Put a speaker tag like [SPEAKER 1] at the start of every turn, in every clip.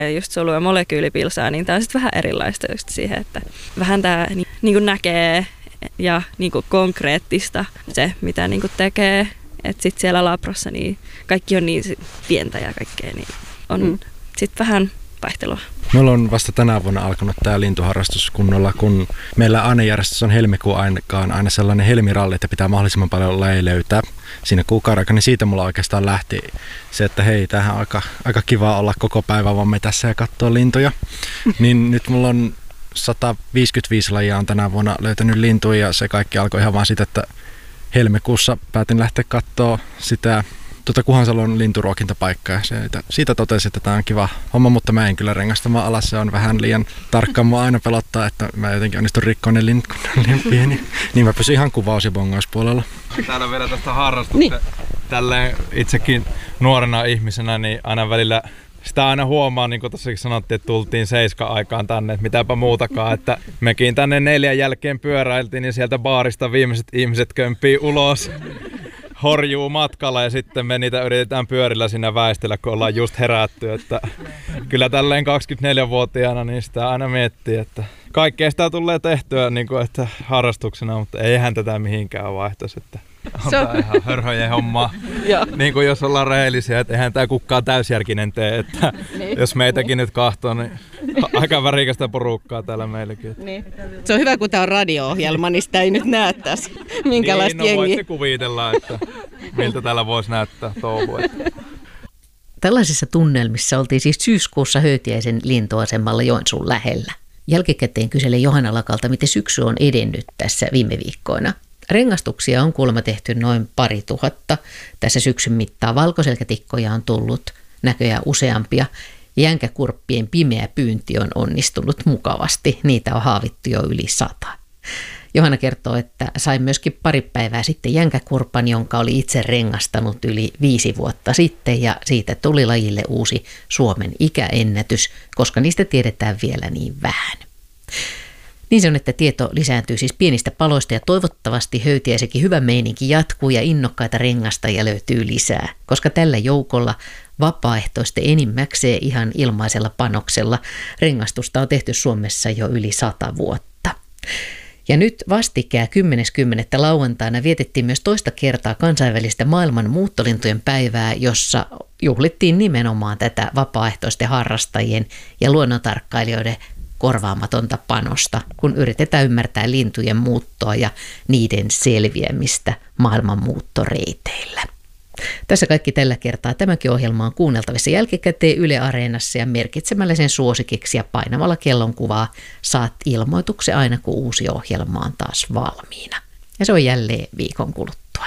[SPEAKER 1] ja just solu- ja molekyylipilsaa, niin tämä on sitten vähän erilaista just siihen, että vähän tämä niin kuin näkee ja niin kuin konkreettista se, mitä niin kuin tekee. Että sitten siellä labrassa niin kaikki on niin pientä ja kaikkea, niin on sitten vähän vaihtelua.
[SPEAKER 2] Meillä on vasta tänä vuonna alkanut tämä lintuharrastus kunnolla, kun meillä ainejärjestys on helmikuun aikaan aina sellainen helmiralli, että pitää mahdollisimman paljon lajeja löytää siinä kuukauden aikana, niin siitä mulla oikeastaan lähti se, että hei, tämähän on aika kiva olla koko päivän vaan me tässä ja katsoa lintuja. Niin nyt mulla on 155 lajia on tänä vuonna löytänyt lintuja ja se kaikki alkoi ihan vaan siitä, että helmikuussa päätin lähteä katsoa sitä Kuhansalon linturuokintapaikkaa ja siitä totesin, että tämä on kiva homma, mutta mä en kyllä rengastamaan alas, se on vähän liian tarkkaan. Mua aina pelottaa, että mä jotenkin onnistun rikkoon ne linnut, kun ne on liian pieni. Niin mä pysyn ihan kuvaus- ja bongauspuolella.
[SPEAKER 3] Täällä vielä tästä harrastuksesta. Tälleen itsekin nuorena ihmisenä, niin aina välillä sitä aina huomaa, niin kuin tuossakin sanottiin, että tultiin 7 aikaan tänne, että mitäpä muutakaan, että mekin tänne 4 jälkeen pyöräiltiin, niin sieltä baarista viimeiset ihmiset kömpii ulos. Horjuu matkalla ja sitten me niitä yritetään pyörillä siinä väistellä, kun ollaan just herätty. Että kyllä tälleen 24-vuotiaana niin sitä aina miettii, että kaikkea sitä tulee tehtyä niin kuin, että harrastuksena, mutta eihän tätä mihinkään vaihtoisi. Että on tää ihan hörhöjen hommaa. Niin kuin jos ollaan rehellisiä, että eihän tää kukaan täysjärkinen tee. Että jos meitäkin nyt kahtoo, niin aika värikästä porukkaa täällä meilläkin.
[SPEAKER 4] Niin. Se on hyvä, kun tää on radio-ohjelma, niin sitä ei nyt näe tässä. Minkälaista jengiä.
[SPEAKER 3] Voitte kuvitella, että miltä täällä voisi näyttää touhua.
[SPEAKER 5] Tällaisissa tunnelmissa oltiin siis syyskuussa Höytiäisen lintuasemalla Joensuun lähellä. Jälkikäteen kyselen Johanna Lakalta, miten syksy on edennyt tässä viime viikkoina. Rengastuksia on kuulemma tehty noin 2000. Tässä syksyn mittaan valkoselkätikkoja on tullut näköjään useampia. Jänkäkurppien pimeä pyynti on onnistunut mukavasti. Niitä on haavittu jo yli 100. Johanna kertoo, että sai myöskin pari päivää sitten jänkäkurpan, jonka oli itse rengastanut yli 5 vuotta sitten, ja siitä tuli lajille uusi Suomen ikäennätys, koska niistä tiedetään vielä niin vähän. Niin se on, että tieto lisääntyy siis pienistä paloista ja toivottavasti Höytiäisenkin hyvä meininki jatkuu ja innokkaita rengastajia löytyy lisää, koska tällä joukolla vapaaehtoisten enimmäkseen ihan ilmaisella panoksella rengastusta on tehty Suomessa jo yli 100 vuotta. Ja nyt vastikään 10.10. lauantaina vietettiin myös toista kertaa kansainvälistä maailman muuttolintujen päivää, jossa juhlittiin nimenomaan tätä vapaaehtoisten harrastajien ja luonnontarkkailijoiden korvaamatonta panosta, kun yritetään ymmärtää lintujen muuttoa ja niiden selviämistä maailman muuttoreiteillä. Tässä kaikki tällä kertaa. Tämäkin ohjelma on kuunneltavissa jälkikäteen Yle Areenassa ja merkitsemällä sen suosikiksi ja painamalla kellonkuvaa saat ilmoituksen aina, kun uusi ohjelma on taas valmiina. Ja se on jälleen viikon kuluttua.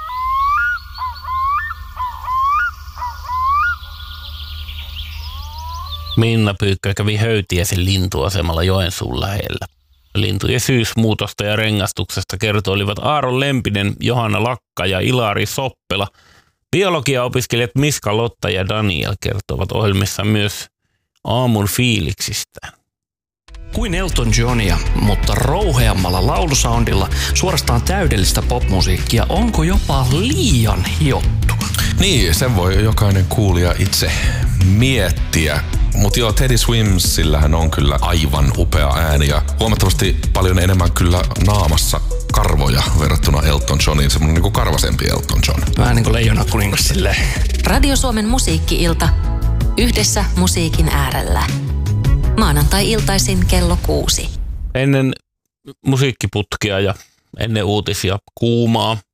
[SPEAKER 6] Minna Pyykkö kävi Höytiäisen lintuasemalla Joensuun lähellä. Lintujen syysmuutosta ja rengastuksesta kertoilivat Aaron Lempinen, Johanna Lakka ja Ilari Soppela. Biologiaopiskelijat Miska, Lotta ja Daniel kertovat ohjelmissa myös aamun fiiliksistään.
[SPEAKER 7] Kuin Elton Johnia, mutta rouheammalla laulusoundilla, suorastaan täydellistä popmusiikkia, onko jopa liian hiottua?
[SPEAKER 8] Niin, sen voi jokainen kuulija itse miettiä. Mutta joo, Teddy Swimsillähän on kyllä aivan upea ääni ja huomattavasti paljon enemmän kyllä naamassa karvoja verrattuna Elton Johniin. Semmoinen niinku karvasempi Elton John.
[SPEAKER 7] Vähän niin kuin Leijona kuningas silleen.
[SPEAKER 9] Radio Suomen musiikki-ilta. Yhdessä musiikin äärellä. Maanantai-iltaisin kello 6.
[SPEAKER 6] Ennen musiikkiputkia ja ennen uutisia kuumaa